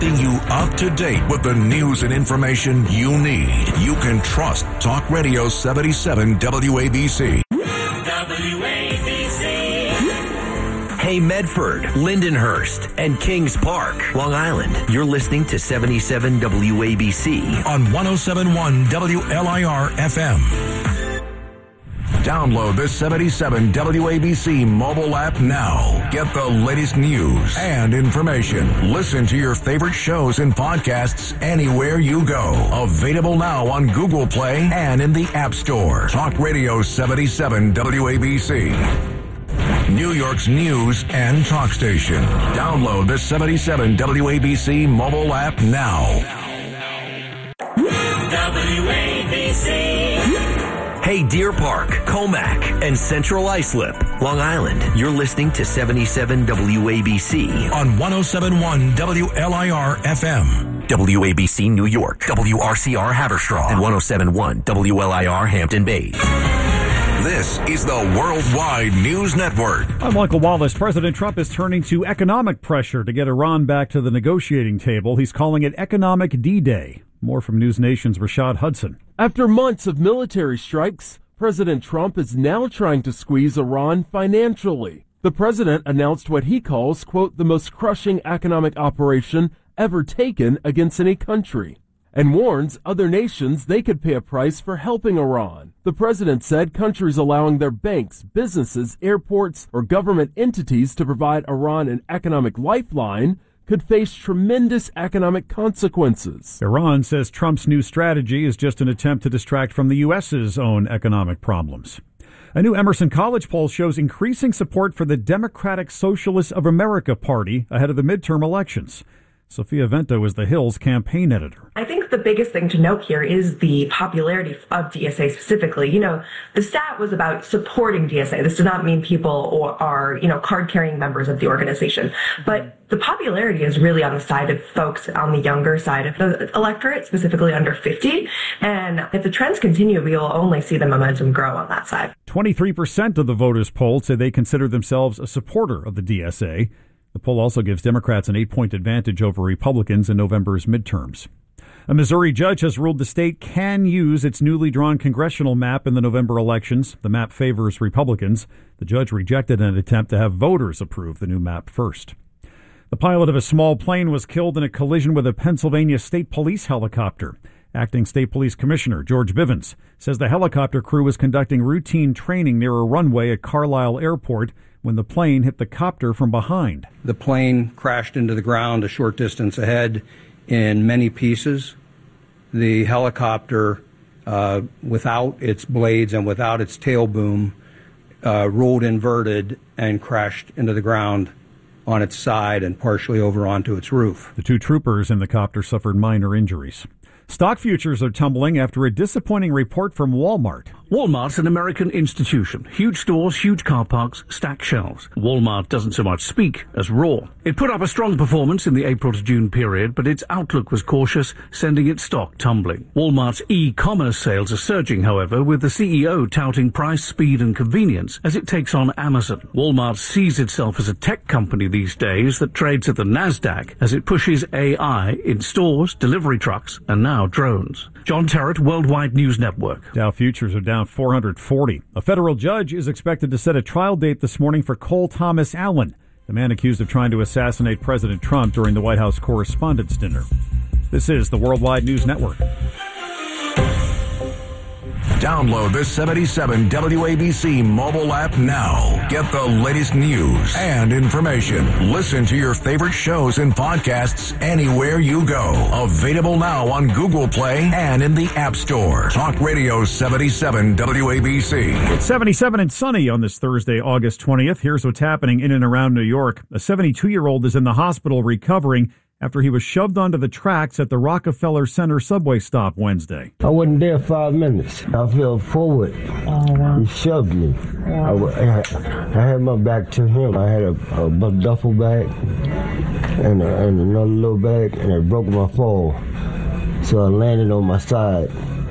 Keeping you up to date with the news and information you need. You can trust Talk Radio 77 WABC. Hey, Medford, Lindenhurst, and Kings Park, Long Island. You're listening to 77 WABC on 107.1 WLIR FM. Download the 77 WABC mobile app now. Get the latest news and information. Listen to your favorite shows and podcasts anywhere you go. Available now on Google Play and in the App Store. Talk Radio 77 WABC. New York's news and talk station. Download the 77 WABC mobile app now. WABC. Hey, Deer Park, Comac, and Central Islip, Long Island. You're listening to 77 WABC on 107.1 WLIR FM. WABC New York, WRCR Haverstraw, and 107.1 WLIR Hampton Bays. This is the Worldwide News Network. I'm Michael Wallace. President Trump is turning to economic pressure to get Iran back to the negotiating table. He's calling it Economic D-Day. More from News Nation's Rashad Hudson. After months of military strikes, President Trump is now trying to squeeze Iran financially. The president announced what he calls, quote, the most crushing economic operation ever taken against any country, and warns other nations they could pay a price for helping Iran. The president said countries allowing their banks, businesses, airports, or government entities to provide Iran an economic lifeline could face tremendous economic consequences. Iran says Trump's new strategy is just an attempt to distract from the U.S.'s own economic problems. A new Emerson College poll shows increasing support for the Democratic Socialists of America Party ahead of the midterm elections. Sophia Vento is the Hill's campaign editor. I think the biggest thing to note here is the popularity of DSA specifically. You know, the stat was about supporting DSA. This does not mean people are, card-carrying members of the organization. But the popularity is really on the side of folks on the younger side of the electorate, specifically under 50. And if the trends continue, we will only see the momentum grow on that side. 23% of the voters polled say they consider themselves a supporter of the DSA. The poll also gives Democrats an 8-point advantage over Republicans in November's midterms. A Missouri judge has ruled the state can use its newly drawn congressional map in the November elections. The map favors Republicans. The judge rejected an attempt to have voters approve the new map first. The pilot of a small plane was killed in a collision with a Pennsylvania State Police helicopter. Acting State Police Commissioner George Bivens says the helicopter crew was conducting routine training near a runway at Carlisle Airport when the plane hit the copter from behind. The plane crashed into the ground a short distance ahead in many pieces. The helicopter, without its blades and without its tail boom, rolled inverted and crashed into the ground on its side and partially over onto its roof. The two troopers in the copter suffered minor injuries. Stock futures are tumbling after a disappointing report from Walmart. Walmart's an American institution. Huge stores, huge car parks, stacked shelves. Walmart doesn't so much speak as roar. It put up a strong performance in the April to June period, but its outlook was cautious, sending its stock tumbling. Walmart's e-commerce sales are surging, however, with the CEO touting price, speed, and convenience as it takes on Amazon. Walmart sees itself as a tech company these days that trades at the NASDAQ as it pushes AI in stores, delivery trucks, and now drones. John Terrett, Worldwide News Network. Dow futures are down 440. A federal judge is expected to set a trial date this morning for Cole Thomas Allen, the man accused of trying to assassinate President Trump during the White House Correspondents' Dinner. This is the Worldwide News Network. Download the 77 WABC mobile app now. Get the latest news and information. Listen to your favorite shows and podcasts anywhere you go. Available now on Google Play and in the App Store. Talk Radio 77 WABC. It's 77 and sunny on this Thursday, August 20th. Here's what's happening in and around New York. A 72-year-old is in the hospital recovering after he was shoved onto the tracks at the Rockefeller Center subway stop Wednesday. I wasn't there 5 minutes. I fell forward. He shoved me. I had my back to him. I had a duffel bag and another little bag, and it broke my fall. So I landed on my side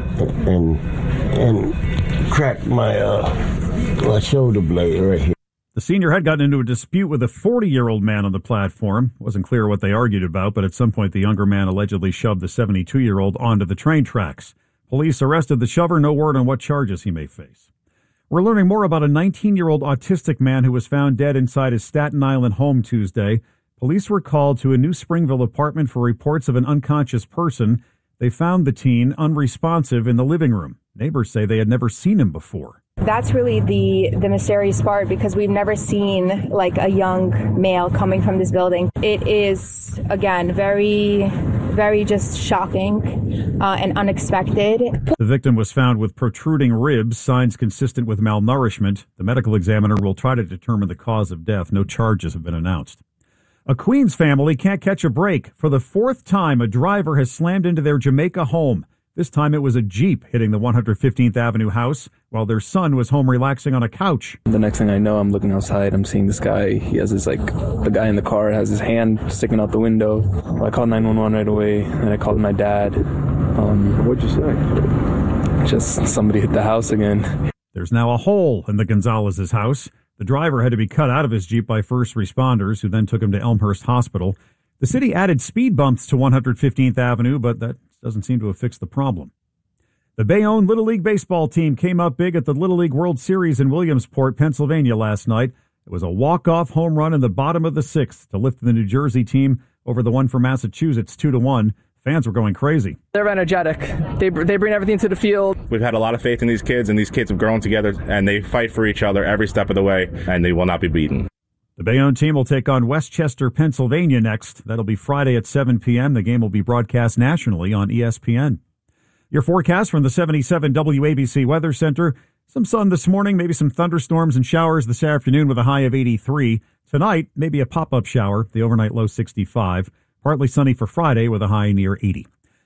and cracked my shoulder blade right here. The The senior had gotten into a dispute with a 40-year-old man on the platform. It wasn't clear what they argued about, but at some point the younger man allegedly shoved the 72-year-old onto the train tracks. Police arrested the shover. No word on what charges he may face. We're learning more about a 19-year-old autistic man who was found dead inside his Staten Island home Tuesday. Police were called to a New Springville apartment for reports of an unconscious person. They found the teen unresponsive in the living room. Neighbors say they had never seen him before. That's really the mysterious part, because we've never seen like a young male coming from this building. It is, again, very, very just shocking and unexpected. The victim was found with protruding ribs, signs consistent with malnourishment. The medical examiner will try to determine the cause of death. No charges have been announced. A Queens family can't catch a break. For the fourth time, a driver has slammed into their Jamaica home. This time it was a Jeep hitting the 115th Avenue house while their son was home relaxing on a couch. The next thing I know, I'm looking outside. I'm seeing this guy. He has this, the guy in the car has his hand sticking out the window. I called 911 right away, and I called my dad. What'd you say? Just somebody hit the house again. There's now a hole in the Gonzalez's house. The driver had to be cut out of his Jeep by first responders, who then took him to Elmhurst Hospital. The city added speed bumps to 115th Avenue, but that doesn't seem to have fixed the problem. The Bayonne Little League baseball team came up big at the Little League World Series in Williamsport, Pennsylvania last night. It was a walk-off home run in the bottom of the sixth to lift the New Jersey team over the one from Massachusetts 2-1. Fans were going crazy. They're energetic. They bring everything to the field. We've had a lot of faith in these kids, and these kids have grown together, and they fight for each other every step of the way, and they will not be beaten. The Bayonne team will take on Westchester, Pennsylvania next. That'll be Friday at 7 p.m. The game will be broadcast nationally on ESPN. Your forecast from the 77 WABC Weather Center. Some sun this morning, maybe some thunderstorms and showers this afternoon with a high of 83. Tonight, maybe a pop-up shower, the overnight low 65. Partly sunny for Friday with a high near 80.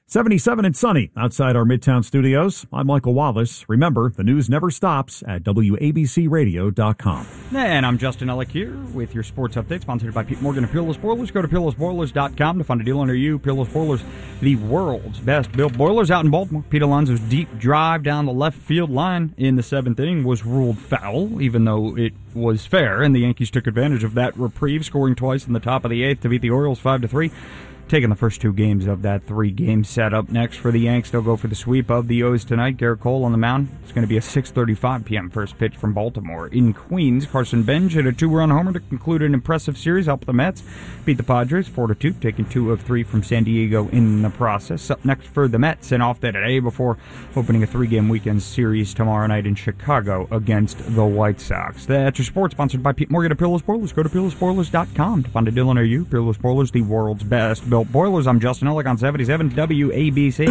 77 and sunny outside our Midtown studios. I'm Michael Wallace. Remember, the news never stops at WABCRadio.com. And I'm Justin Ellick here with your sports update, sponsored by Pete Morgan and Peerless Boilers. Go to PeerlessBoilers.com to find a deal near you. Peerless Boilers, the world's best built boilers out in Baltimore. Pete Alonso's deep drive down the left field line in the seventh inning was ruled foul, even though it was fair, and the Yankees took advantage of that reprieve, scoring twice in the top of the eighth to beat the Orioles 5-3. Taking the first two games of that three-game setup. Next for the Yanks, they'll go for the sweep of the O's tonight. Garrett Cole on the mound. It's going to be a 6:35 p.m. first pitch from Baltimore. In Queens, Carson Bench hit a two-run homer to conclude an impressive series. Helped the Mets beat the Padres 4-2, taking 2 of 3 from San Diego in the process. Up next for the Mets, an off day today before opening a 3-game weekend series tomorrow night in Chicago against the White Sox. That's your sports, sponsored by Pete Morgan at Peerless Boilers. Go to PeerlessBoilers.com to find a deal near you. Peerless Boilers, the world's best built boilers. I'm Justin Ellick on 77 WABC.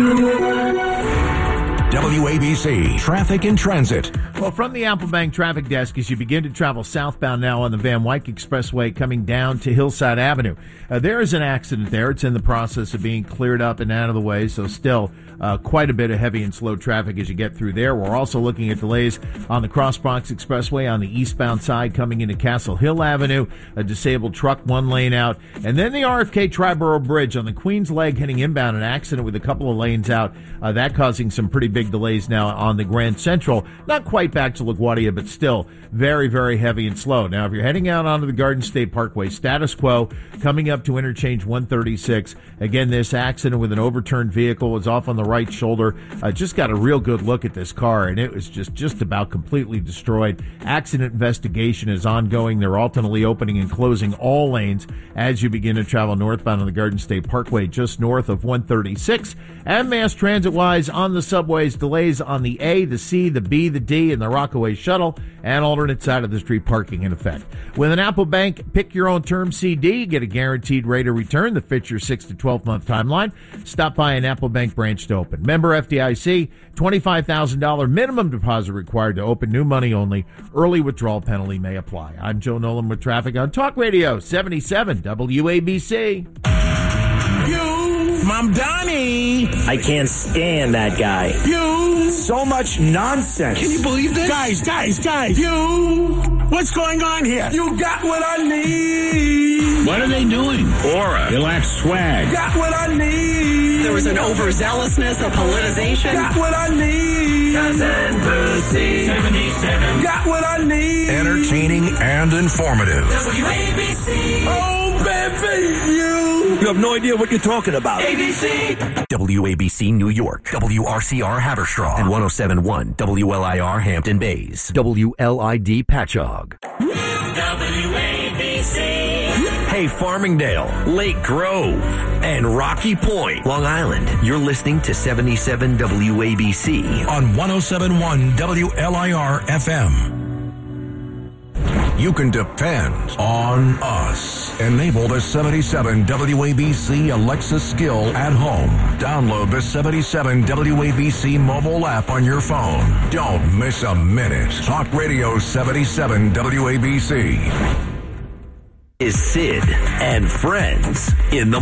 WABC Traffic and Transit. Well, from the Applebank Traffic Desk, as you begin to travel southbound now on the Van Wyck Expressway coming down to Hillside Avenue, there is an accident there. It's in the process of being cleared up and out of the way, so still quite a bit of heavy and slow traffic as you get through there. We're also looking at delays on the Cross Bronx Expressway on the eastbound side coming into Castle Hill Avenue, a disabled truck, one lane out, and then the RFK Triborough Bridge on the Queens Leg heading inbound, an accident with a couple of lanes out, that causing some pretty big delays now on the Grand Central. Not quite back to LaGuardia, but still very, very heavy and slow. Now, if you're heading out onto the Garden State Parkway, status quo coming up to interchange 136. Again, this accident with an overturned vehicle was off on the right shoulder. Just got a real good look at this car, and it was just about completely destroyed. Accident investigation is ongoing. They're alternately opening and closing all lanes as you begin to travel northbound on the Garden State Parkway just north of 136. And mass transit-wise on the subways, delays on the A, the C, the B, the D, and the Rockaway Shuttle, and alternate side of the street parking in effect. With an Applebank Pick Your Own Term CD, get a guaranteed rate of return that fits your 6 to 12-month timeline. Stop by an Applebank branch to open. Member FDIC, $25,000 minimum deposit required to open, new money only. Early withdrawal penalty may apply. I'm Joe Nolan with traffic on Talk Radio 77 WABC. Mom Donnie! I can't stand that guy. So much nonsense. Can you believe this? Guys! What's going on here? You got what I need. What are they doing? Aura. They lack swag. Got what I need. They're was an overzealousness, a politicization. Got what I need. Cousin Boosie. 77. Got what I need. Entertaining and informative. WABC. Oh, baby, you have no idea what you're talking about. ABC. WABC New York, WRCR Haverstraw, and 107.1 WLIR Hampton Bays, WLID Patchogue. WABC. Hey, Farmingdale, Lake Grove, and Rocky Point, Long Island. You're listening to 77 WABC on 107.1 WLIR FM. You can depend on us. Enable the 77 WABC Alexa skill at home. Download the 77 WABC mobile app on your phone. Don't miss a minute. Talk Radio 77 WABC. Is Sid and Friends in the